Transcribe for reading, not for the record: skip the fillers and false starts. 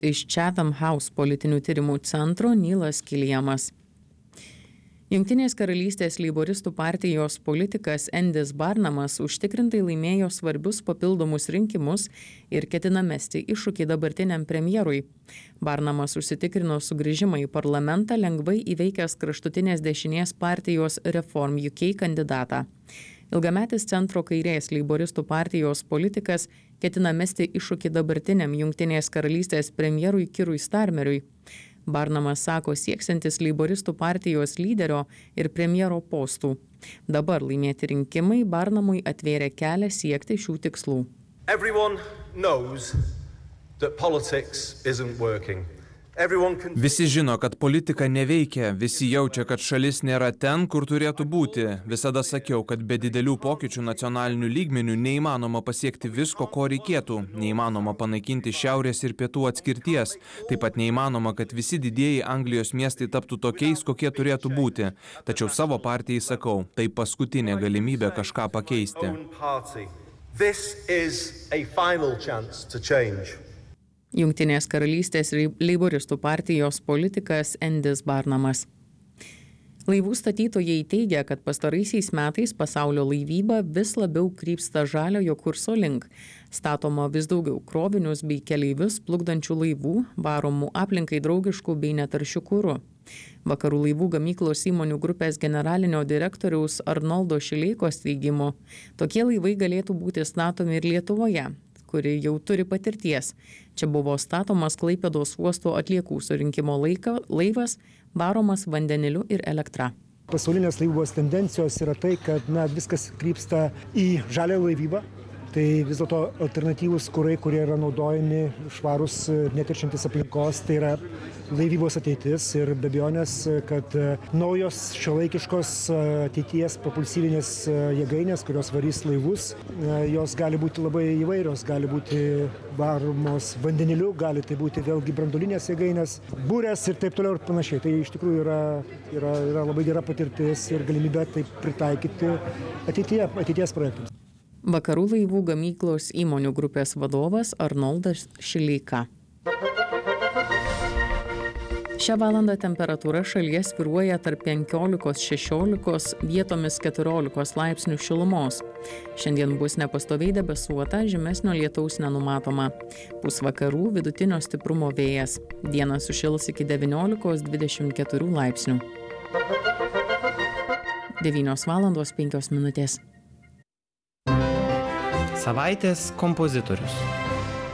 Iš Chatham House politinių tyrimų centro Nilas Kiljamas. Jungtinės karalystės leiboristų partijos politikas Endis Barnamas užtikrintai laimėjo svarbius papildomus rinkimus ir ketina mesti iššūkį dabartiniam premjerui. Barnamas užsitikrino sugrįžimą į parlamentą lengvai įveikęs kraštutinės dešinės partijos Reform UK kandidatą. Ilgametis centro kairės leiboristų partijos politikas ketina mesti iššūkį dabartiniam Jungtinės karalystės premjerui Keirui Starmeriui. Barnamas sako sieksiantis leiboristų partijos lyderio ir premjero postų. Dabar laimėti rinkimai Barnamui atvėrė kelią siekti šių tikslų. Visi žino, kad politika neveikia, visi jaučia, kad šalis nėra ten, kur turėtų būti. Visada sakiau, kad be didelių pokyčių nacionalinių lygmenių neįmanoma pasiekti visko, ko reikėtų. Neįmanoma panaikinti šiaurės ir pietų atskirties. Taip pat neįmanoma, kad visi didieji Anglijos miestai taptų tokiais, kokie turėtų būti. Tačiau savo partijai sakau, tai paskutinė galimybė kažką pakeisti. Jungtinės karalystės leiboristų partijos politikas Endis Barnamas. Laivų statytojai teigia, kad pastaraisiais metais pasaulio laivyba vis labiau krypsta žaliojo kurso link. Statoma vis daugiau krovinius bei keleivius plukdančių laivų, varomų aplinkai draugiškų bei netaršių kuru. Vakarų laivų gamyklos įmonių grupės generalinio direktoriaus Arnoldo Šileikos teigimu, tokie laivai galėtų būti statomi ir Lietuvoje, kuri jau turi patirties. Čia buvo statomas Klaipėdos uosto atliekų surinkimo laivas, varomas vandeniliu ir elektra. Pasaulinės laivybos tendencijos yra tai, kad viskas krypsta į žalią laivybą. Tai vis dėlto alternatyvūs kurai, kurie yra naudojami švarus, neteršiantis aplinkos, tai yra laivybos ateitis ir be abejonės, kad naujos šiuolaikiškos ateities propulsyvinės jėgainės, kurios varys laivus, jos gali būti labai įvairios, gali būti varomos vandeniliu, gali tai būti vėlgi branduolinės jėgainės, burės ir taip toliau ir panašiai. Tai iš tikrųjų yra labai gera patirtis ir galimybė tai pritaikyti ateities projektams. Vakarų laivų gamyklos įmonių grupės vadovas Arnoldas Šileika. Šią valandą temperatūra šalyje svyruoja tarp 15–16, vietomis 14 laipsnių šilumos. Šiandien bus nepastoviai debesuota, žymesnio lietaus nenumatoma. Pūs vakarų vidutinio stiprumo vėjas. Dieną sušils iki 19–24 laipsnių. 9:05. Savaitės kompozitorius.